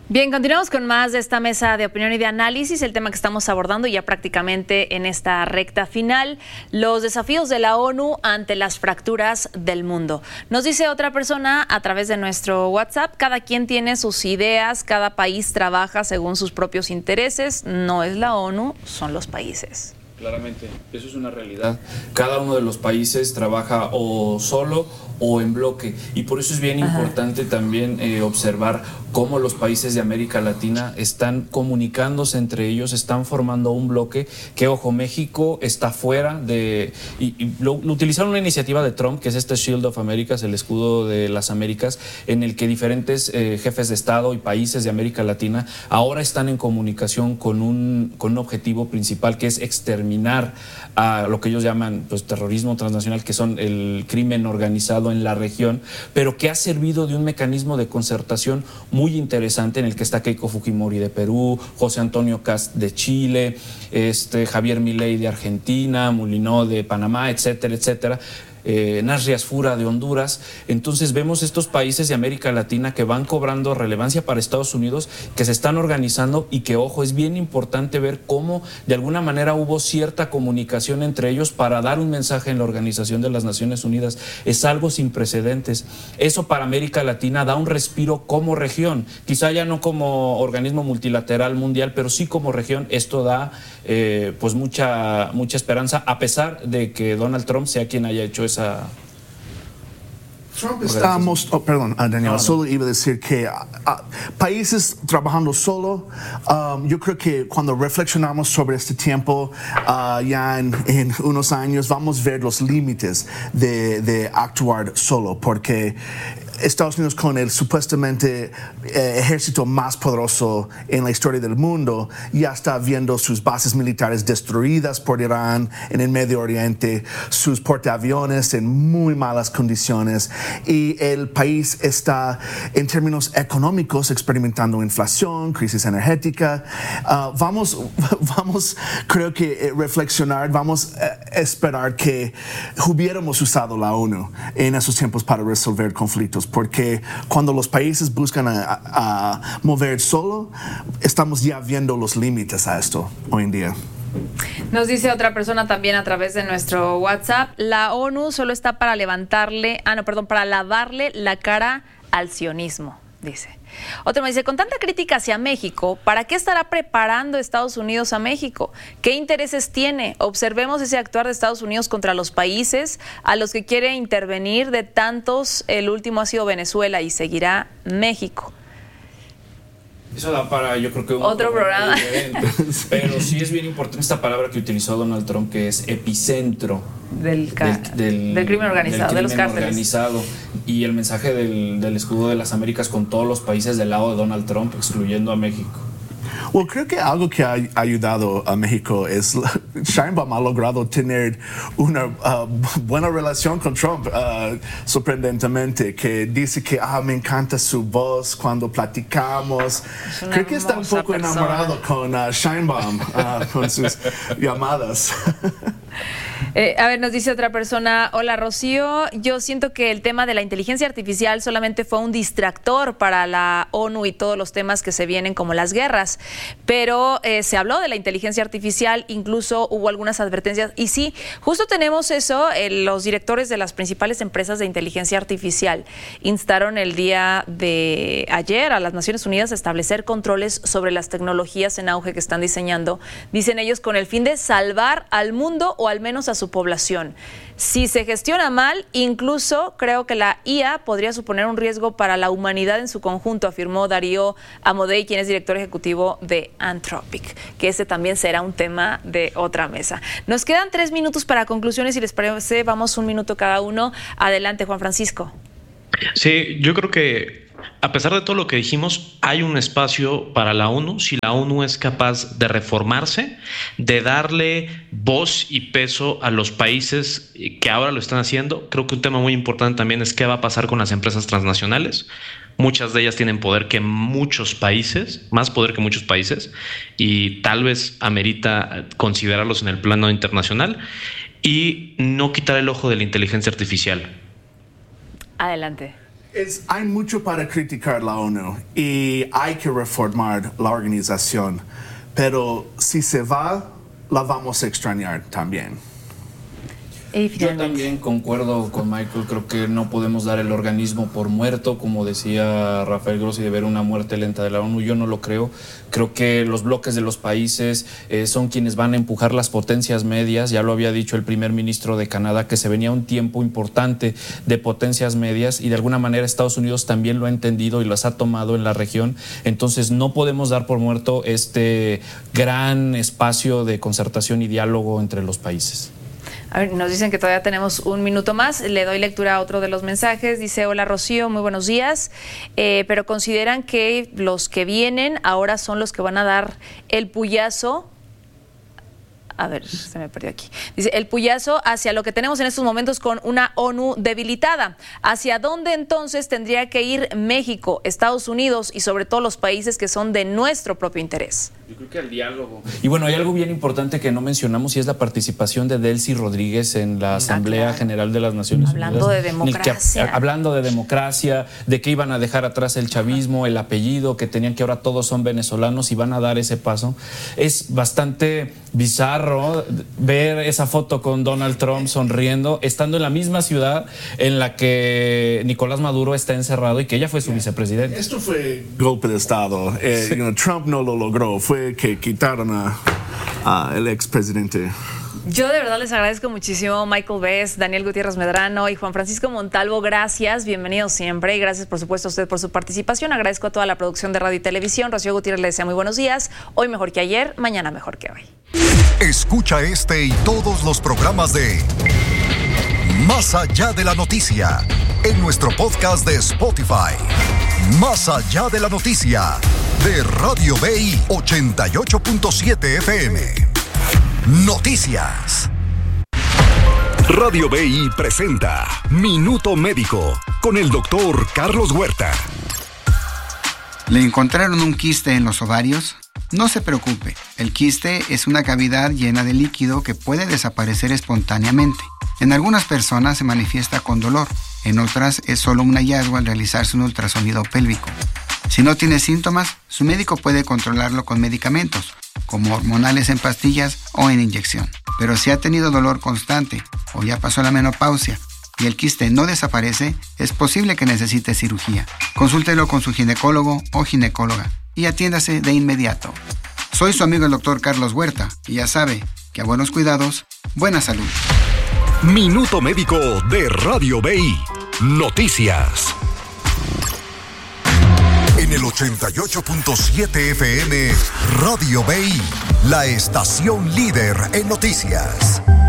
Bien, continuamos con más de esta mesa de opinión y de análisis, el tema que estamos abordando ya prácticamente en esta recta final, los desafíos de la ONU ante las fracturas del mundo. Nos dice otra persona a través de nuestro WhatsApp, cada quien tiene sus ideas, cada país trabaja según sus propios intereses, no es la ONU, son los países. Claramente, eso es una realidad. Cada uno de los países trabaja o solo o en bloque, y por eso es bien importante también observar cómo los países de América Latina están comunicándose entre ellos, están formando un bloque que, ojo, México está fuera de... lo utilizaron una iniciativa de Trump, que es este Shield of Americas, el escudo de las Américas, en el que diferentes jefes de Estado y países de América Latina ahora están en comunicación con un objetivo principal, que es exterminar a lo que ellos llaman pues, terrorismo transnacional, que son el crimen organizado en la región, pero que ha servido de un mecanismo de concertación muy interesante en el que está Keiko Fujimori de Perú, José Antonio Kast de Chile, Javier Milei de Argentina, Molinó de Panamá, etcétera, etcétera. Nasri Asfura de Honduras. Entonces vemos estos países de América Latina que van cobrando relevancia para Estados Unidos, que se están organizando y que, ojo, es bien importante ver cómo de alguna manera hubo cierta comunicación entre ellos para dar un mensaje en la Organización de las Naciones Unidas. Es algo sin precedentes. Eso para América Latina da un respiro como región, quizá ya no como organismo multilateral mundial, pero sí como región. Esto da pues mucha esperanza, a pesar de que Donald Trump sea quien haya hecho esa... Trump está perdón, Daniel, solo iba a decir que países trabajando solo, yo creo que cuando reflexionamos sobre este tiempo, ya en unos años vamos a ver los límites de actuar solo, porque Estados Unidos, con el supuestamente ejército más poderoso en la historia del mundo, ya está viendo sus bases militares destruidas por Irán en el Medio Oriente, sus portaaviones en muy malas condiciones, y el país está en términos económicos experimentando inflación, crisis energética. Vamos, creo que reflexionar, vamos a esperar que hubiéramos usado la ONU en esos tiempos para resolver conflictos, porque cuando los países buscan a mover solo, estamos ya viendo los límites a esto hoy en día. Nos dice otra persona también a través de nuestro WhatsApp, la ONU solo está para para lavarle la cara al sionismo, dice. Otro me dice, con tanta crítica hacia México, ¿para qué estará preparando Estados Unidos a México? ¿Qué intereses tiene? Observemos ese actuar de Estados Unidos contra los países a los que quiere intervenir, de tantos, el último ha sido Venezuela y seguirá México. Eso da para, yo creo que otro programa. Pero sí es bien importante esta palabra que utilizó Donald Trump, que es epicentro del crimen organizado, de los cárteles. Organizado. Y el mensaje del escudo de las Américas con todos los países del lado de Donald Trump, excluyendo a México. Well, creo que algo que ha ayudado a México es Sheinbaum ha logrado tener una buena relación con Trump, sorprendentemente, que dice que me encanta su voz cuando platicamos. Creo que está un poco enamorado con Sheinbaum, con sus llamadas. A ver, nos dice otra persona, hola Rocío, yo siento que el tema de la inteligencia artificial solamente fue un distractor para la ONU y todos los temas que se vienen como las guerras, pero se habló de la inteligencia artificial, incluso hubo algunas advertencias, y sí, justo tenemos eso, los directores de las principales empresas de inteligencia artificial instaron el día de ayer a las Naciones Unidas a establecer controles sobre las tecnologías en auge que están diseñando, dicen ellos, con el fin de salvar al mundo o al menos a su población. Si se gestiona mal, incluso creo que la IA podría suponer un riesgo para la humanidad en su conjunto, afirmó Darío Amodei, quien es director ejecutivo de Anthropic, que ese también será un tema de otra mesa. Nos quedan 3 minutos para conclusiones, si les parece, vamos 1 minuto cada uno. Adelante, Juan Francisco. Sí, yo creo que a pesar de todo lo que dijimos, hay un espacio para la ONU si la ONU es capaz de reformarse, de darle voz y peso a los países que ahora lo están haciendo. Creo que un tema muy importante también es qué va a pasar con las empresas transnacionales. Muchas de ellas tienen poder que muchos países, más poder que muchos países, y tal vez amerita considerarlos en el plano internacional y no quitar el ojo de la inteligencia artificial. Adelante. Hay mucho para criticar la ONU y hay que reformar la organización, pero si se va, la vamos a extrañar también. Yo también concuerdo con Michael, creo que no podemos dar el organismo por muerto, como decía Rafael Grossi, de ver una muerte lenta de la ONU. Yo no lo creo. Creo que los bloques de los países son quienes van a empujar las potencias medias. Ya lo había dicho el primer ministro de Canadá, que se venía un tiempo importante de potencias medias y de alguna manera Estados Unidos también lo ha entendido y las ha tomado en la región. Entonces no podemos dar por muerto este gran espacio de concertación y diálogo entre los países. A ver, nos dicen que todavía tenemos un minuto más. Le doy lectura a otro de los mensajes. Dice: hola Rocío, muy buenos días. Pero consideran que los que vienen ahora son los que van a dar el puyazo. A ver, se me perdió aquí. Dice: el puyazo hacia lo que tenemos en estos momentos con una ONU debilitada. ¿Hacia dónde entonces tendría que ir México, Estados Unidos y sobre todo los países que son de nuestro propio interés? Yo creo que al diálogo. Y bueno, hay algo bien importante que no mencionamos y es la participación de Delcy Rodríguez en la Asamblea General de las Naciones Unidas. De democracia. Hablando de democracia, de que iban a dejar atrás el chavismo, el apellido, que tenían que ahora todos son venezolanos y van a dar ese paso. Es bastante bizarro ver esa foto con Donald Trump sonriendo, estando en la misma ciudad en la que Nicolás Maduro está encerrado y que ella fue su vicepresidente. Esto fue golpe de Estado. Sí. Trump no lo logró, fue que quitaron al expresidente. Yo de verdad les agradezco muchísimo, Michael Bess, Daniel Gutiérrez Medrano y Juan Francisco Montalvo. Gracias, bienvenidos siempre y gracias por supuesto a usted por su participación. Agradezco a toda la producción de radio y televisión. Rocío Gutiérrez le desea muy buenos días. Hoy mejor que ayer, mañana mejor que hoy. Escucha este y todos los programas de Más Allá de la Noticia en nuestro podcast de Spotify. Más Allá de la Noticia de Radio BI 88.7 FM. Noticias. Radio BI presenta Minuto Médico con el doctor Carlos Huerta. ¿Le encontraron un quiste en los ovarios? No se preocupe, el quiste es una cavidad llena de líquido que puede desaparecer espontáneamente. En algunas personas se manifiesta con dolor, en otras es solo un hallazgo al realizarse un ultrasonido pélvico. Si no tiene síntomas, su médico puede controlarlo con medicamentos, como hormonales en pastillas o en inyección. Pero si ha tenido dolor constante o ya pasó la menopausia y el quiste no desaparece, es posible que necesite cirugía. Consúltelo con su ginecólogo o ginecóloga y atiéndase de inmediato. Soy su amigo el doctor Carlos Huerta y ya sabe que a buenos cuidados, buena salud. Minuto Médico de Radio BI. Noticias. En el 88.7 FM, Radio BI, la estación líder en noticias.